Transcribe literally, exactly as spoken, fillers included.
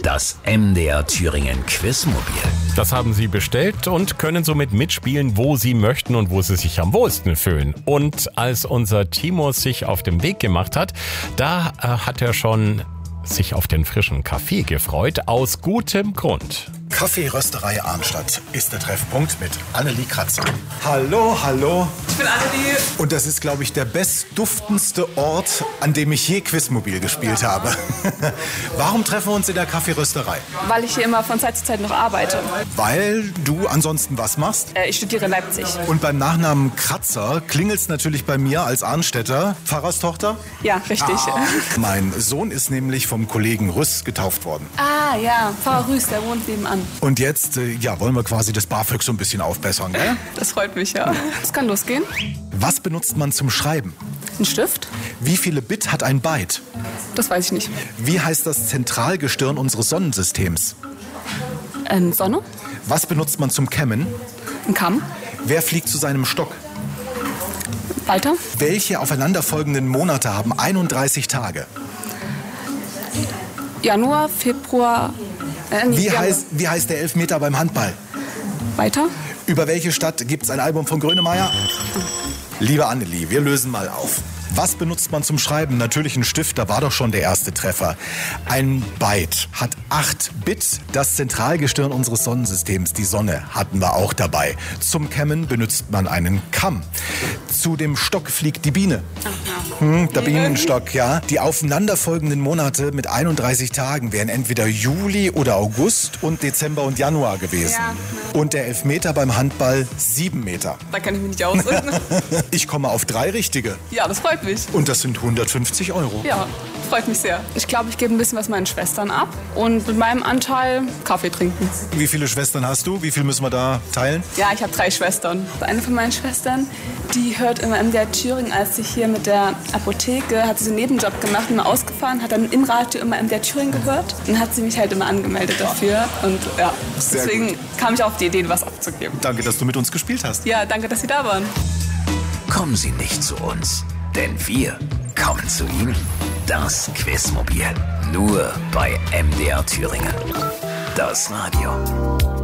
Das M D R Thüringen Quizmobil. Das haben Sie bestellt und können somit mitspielen, wo Sie möchten und wo Sie sich am wohlsten fühlen. Und als unser Timo sich auf den Weg gemacht hat, da äh, hat er schon sich auf den frischen Kaffee gefreut, aus gutem Grund. Kaffeerösterei Arnstadt ist der Treffpunkt mit Annelie Kratzer. Hallo, hallo. Ich bin Annelie. Und das ist, glaube ich, der bestduftendste Ort, an dem ich je Quizmobil gespielt ja. habe. Warum treffen wir uns in der Kaffeerösterei? Weil ich hier immer von Zeit zu Zeit noch arbeite. Weil du ansonsten was machst? Äh, ich studiere in Leipzig. Und beim Nachnamen Kratzer klingelt es natürlich bei mir als Arnstädter Pfarrerstochter? Ja, richtig. Ah. Mein Sohn ist nämlich vom Kollegen Rüss getauft worden. Ah ja, Pfarrer Rüss, der wohnt nebenan. Und jetzt äh, ja, wollen wir quasi das BAföG so ein bisschen aufbessern, gell? Das freut mich, ja. Es kann losgehen. Was benutzt man zum Schreiben? Ein Stift. Wie viele Bit hat ein Byte? Das weiß ich nicht. Wie heißt das Zentralgestirn unseres Sonnensystems? Ähm, Sonne. Was benutzt man zum Kämmen? Ein Kamm. Wer fliegt zu seinem Stock? Weiter. Welche aufeinanderfolgenden Monate haben einunddreißig Tage? Januar, Februar... Äh, nee, wie, Januar. heißt, wie heißt der Elfmeter beim Handball? Weiter. Über welche Stadt gibt es ein Album von Grönemeyer? Liebe Annelie, wir lösen mal auf. Was benutzt man zum Schreiben? Natürlich ein Stift, da war doch schon der erste Treffer. Ein Byte hat acht Bit. Das Zentralgestirn unseres Sonnensystems, die Sonne, hatten wir auch dabei. Zum Kämmen benutzt man einen Kamm. Zu dem Stock fliegt die Biene. Hm, der Bienenstock, ja. Die aufeinanderfolgenden Monate mit einunddreißig Tagen wären entweder Juli oder August und Dezember und Januar gewesen. Ja. Und der Elfmeter beim Handball sieben Meter. Da kann ich mich nicht ausreden. Ich komme auf drei richtige. Ja, das freut mich. Und das sind hundertfünfzig Euro. Ja, freut mich sehr. Ich glaube, ich gebe ein bisschen was meinen Schwestern ab und mit meinem Anteil Kaffee trinken. Wie viele Schwestern hast du? Wie viel müssen wir da teilen? Ja, ich habe drei Schwestern. Eine von meinen Schwestern, die hört immer M D R Thüringen, als ich hier mit der Apotheke, hat sie einen Nebenjob gemacht, immer ausgefahren, hat dann im Radio immer M D R Thüringen gehört und hat sie mich halt immer angemeldet dafür. Und ja, Sehr deswegen gut. kam ich auf die Idee, was abzugeben. Danke, dass du mit uns gespielt hast. Ja, danke, dass Sie da waren. Kommen Sie nicht zu uns, denn wir kommen zu Ihnen. Das Quizmobil. Nur bei M D R Thüringen. Das Radio.